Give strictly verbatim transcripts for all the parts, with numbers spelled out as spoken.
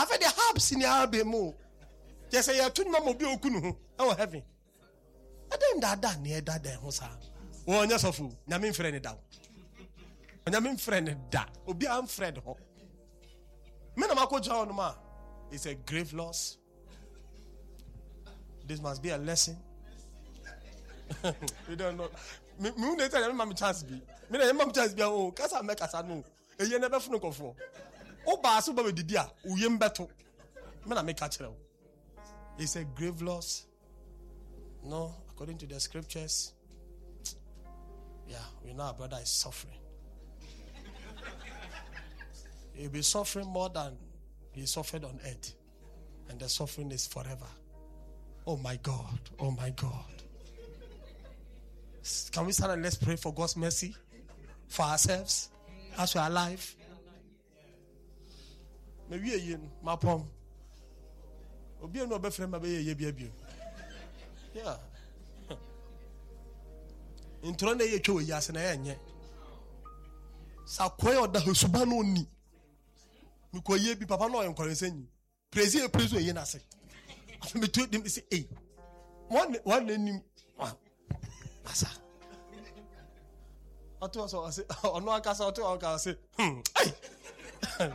I've had the habs in the album. Just say, I told my mobile kunu. Oh, heaven. I didn't that done near that there, Hosa. Oh, yes, of you. Namin friend down. Namin friend that. Obi am friend ho. Menamako John Ma. It's a grave loss. This must be a lesson. We don't know. Me me no tell me chance be. Me na me chance be o. Kasa me kasa no. E ye never funu kofo. O ba so ba we didi a, o ye mbeto. Me na me ka kire o. It's a grave loss. No, according to the scriptures. Yeah, we know our brother is suffering. He'll be suffering more than he suffered on earth. And the suffering is forever. Oh my God. Oh my God. Can we stand and let's pray for God's mercy for ourselves as we are alive? Maybe a yin, my pom. Obi no be friend mabe ye bia. Yeah. Intro na ye twa yi ase na ye nye. Sa koyo da hosuba no ni. Mi koye bi papa no enkware sanyi. Prezi e prezo ye na se. Afa me to dem say eh. One one nim. Asa. Oto so say ono aka sa oto aka say hmm. Ai.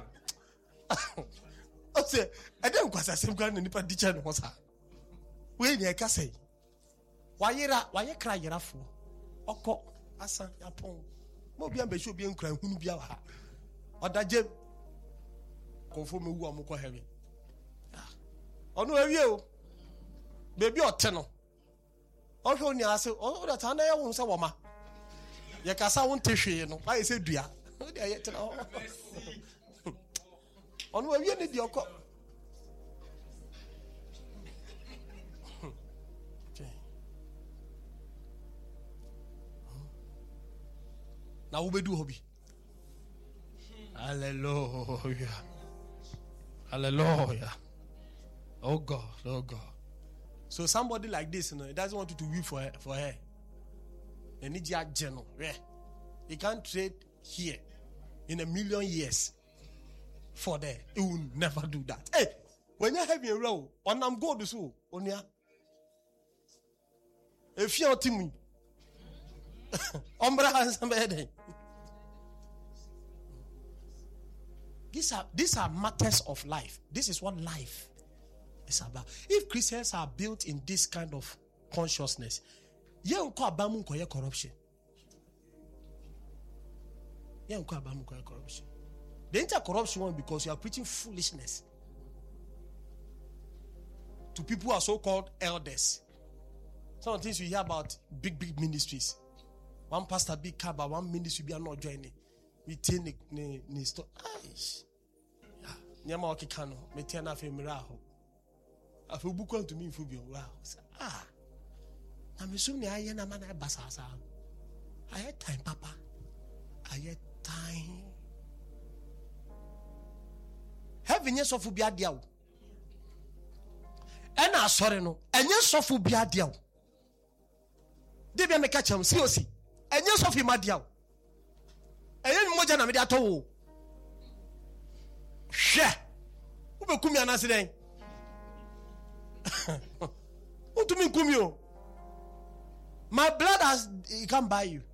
O say e dem kwasa sem kwa nipa dicha no sa. We ni e ka say. Wayera waye kra yerafo. Oko asa yapon. Mo bia be show bia nkra hunu bia ha. Odaje konfo me wu amko heaven. Ono awie o. Baby ote no. Ohwo ni ase o da ta na ye won se wo ma. Ye kasa won tehwe no. Why say dua. O dia ye tena. Ono awie ni di okọ. Now we do hobby. Hallelujah. Hallelujah. Oh God, oh God. So somebody like this, you know, he doesn't want you to weep for her, for her. They need your general. Yeah. He can't trade here in a million years for there. He will never do that. Hey, when you're having a row, on I'm go to so on ya. If you're Timmy. These are these are matters of life. This is what life is about. If Christians are built in this kind of consciousness, corruption. corruption. The inter-corruption one because you are preaching foolishness to people who are so-called elders. Some of the things we hear about big, big ministries. One pastor big car, but one ministry be not joining. We take the the the store. Yeah, nyama wakikano. Me tia na fe miraho. Afu buku to me fubio. Wow. Ah. Na me sum ni aye na man basasa. Aye time papa. Aye time. Heaven yes of bia dia. Ena sorry no. Enye sofu bia dia. Debia me catch am C O C. Enye sofi madia. Enye moja na me dia to. Hwe. Ube kumi anase den. Utumi kumi o. My blood has it can buy you.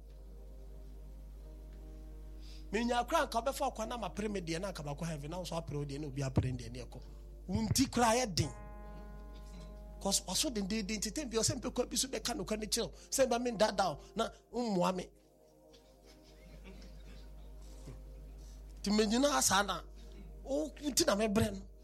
Me nya kra nka be fa kwa na ma preme de na ka ba ko heaven na so apre de na obi apre de na ekọ. Unti kra ye den. Cause also the day the entertain be yourself because be so be can no can chill. Say ba me that down na ummoa me. Ti me nyina asa na. O nti na me bre no.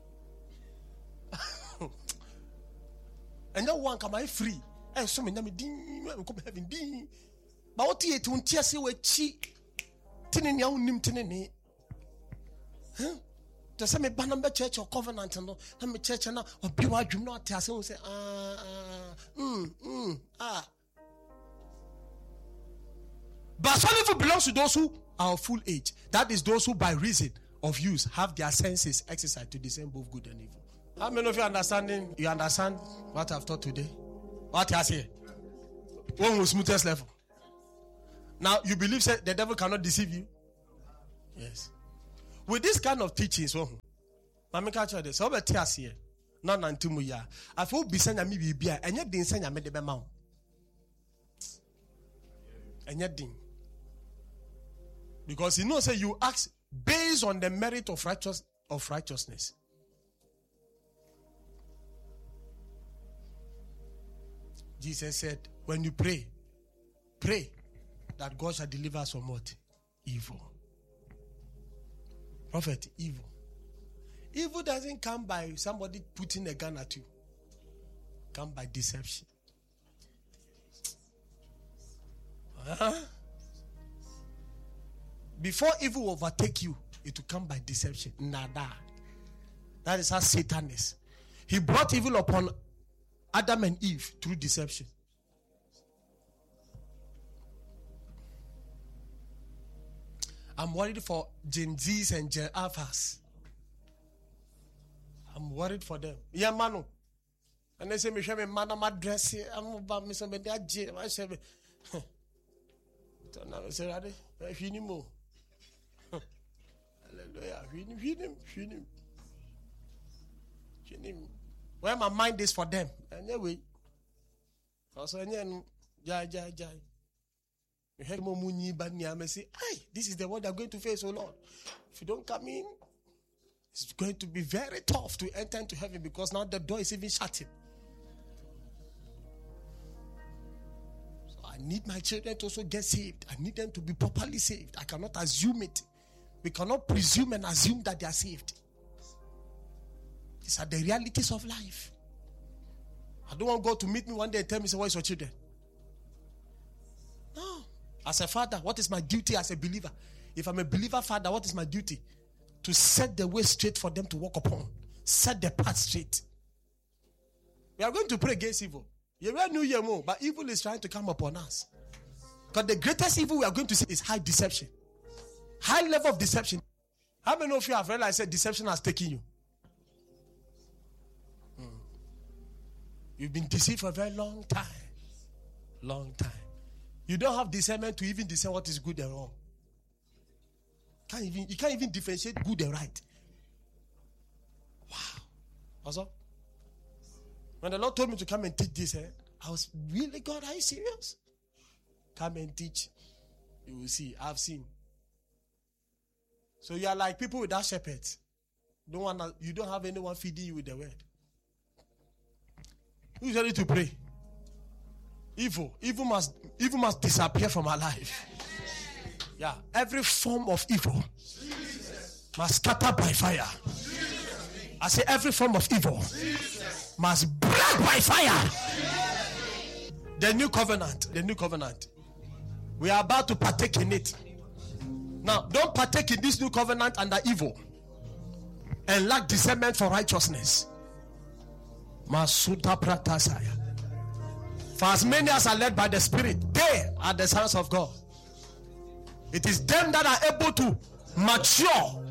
And that one come I free. Eh so me na me din me come heaven din. Ba what ye ti unti ase we chi. Tini ni awunim tini ni. Huh? To say me banamba church or covenant no na me church na obi wa dwum na ate ase won say ah ah mm mm ah. But salvation belongs to those who are of full age. That is those who by reason of use have their senses exercised to discern both good and evil. How many of you understanding? You understand what I've taught today? What I say? One was smoothest level. Now you believe that the devil cannot deceive you? Yes. With this kind of teachings, Mami ka cho de so be te ase na nantimu ya. Afa obi sanya me bibia enye din sanya me de be ma wo. Enye din. Because you know say you ask based on the merit of righteous of righteousness. Jesus said, when you pray, pray that God shall deliver us from what? Evil. Prophet, evil. Evil doesn't come by somebody putting a gun at you. Come by deception. Uh-huh. Before evil overtake you, it will come by deception. Nada. That is how Satan is. He brought evil upon Adam and Eve through deception. I'm worried for Gen Zs and Gen Alphas. I'm worried for them. Yeah, manu. And they say, "Me shame man, I'm dress. I'm about me some me that J. I say, so now say, "Ready? I feel him more." Hallelujah. Feel him, feel him, feel him, feel him. Where my mind is for them. Anyway, also, and jai jai jai. You hear more muni bani. I say, "Hey, this is the one they're going to face, oh Lord. If you don't come in, it's going to be very tough to enter into heaven because now the door is even shutting." So I need my children to also get saved. I need them to be properly saved. I cannot assume it. We cannot presume and assume that they are saved. These are the realities of life. I don't want God to meet me one day and tell me, "Say, where is your children?" No. As a father, what is my duty as a believer? If I'm a believer father, what is my duty? To set the way straight for them to walk upon. Set the path straight. We are going to pray against evil. You will know you more, but evil is trying to come upon us. Because the greatest evil we are going to see is high deception. High level of deception. How many of you have realized that deception has taken you? Hmm. You've been deceived for a very long time. Long time. You don't have discernment to even discern what is good and wrong. Can't even, you can't even differentiate good and right. Wow. Also, when the Lord told me to come and teach this, eh, I was really, God, are you serious? Come and teach. You will see. I've seen. So you are like people without shepherds. Don't wanna, you don't have anyone feeding you with the word. Who's ready to pray? Evil. Evil must, evil must disappear from our life. Yeah. Every form of evil must scatter by fire. I say every form of evil must break by fire. The new covenant. The new covenant. We are about to partake in it. Now, don't partake in this new covenant under evil and lack discernment for righteousness. Masuta pratasaya. For as many as are led by the Spirit, they are the sons of God. It is them that are able to mature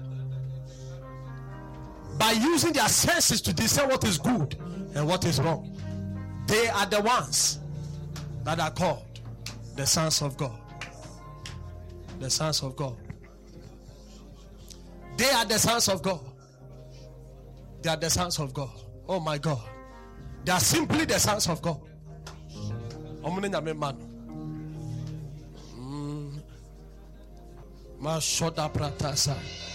by using their senses to discern what is good and what is wrong. They are the ones that are called the sons of God. The sons of God. They are the sons of God. They are the sons of God. Oh my God. They are simply the sons of God. Mm.